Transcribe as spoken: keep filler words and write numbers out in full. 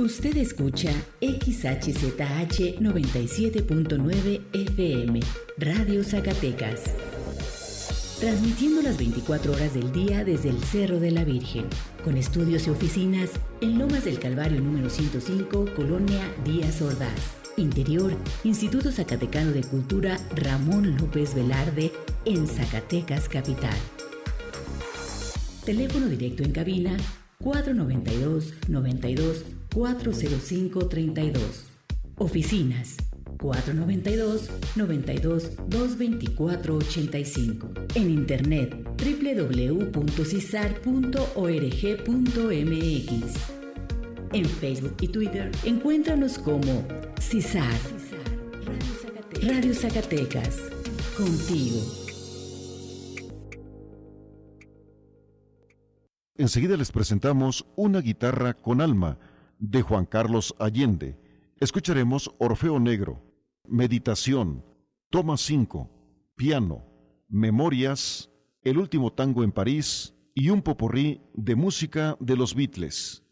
Usted escucha X H Z H noventa y siete punto nueve F M, Radio Zacatecas. Transmitiendo las veinticuatro horas del día desde el Cerro de la Virgen, con estudios y oficinas en Lomas del Calvario número ciento cinco, Colonia Díaz Ordaz. Interior, Instituto Zacatecano de Cultura Ramón López Velarde, en Zacatecas Capital. Teléfono directo en cabina cuatro noventa y dos, noventa y dos, cuatro cero cinco, treinta y dos. Oficinas cuatro noventa y dos, noventa y dos, doscientos veinticuatro, ochenta y cinco. En internet doble u doble u doble u punto cisar punto org punto m x. En Facebook y Twitter encuéntranos como Cisar, Radio Zacatecas. Radio Zacatecas, contigo. Enseguida les presentamos Una guitarra con alma, de Juan Carlos Allende. Escucharemos Orfeo Negro, Meditación, Toma cinco, Piano, Memorias, El último tango en París y un popurrí de música de los Beatles.